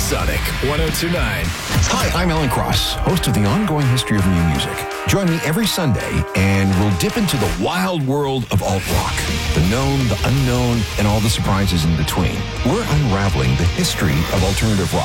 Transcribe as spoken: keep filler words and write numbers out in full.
Sonic one oh two point nine. Hi, I'm Alan Cross, host of the Ongoing History of New Music. Join me every Sunday, and we'll dip into the wild world of alt-rock. The known, the unknown, and all the surprises in between. We're unraveling the history of alternative rock.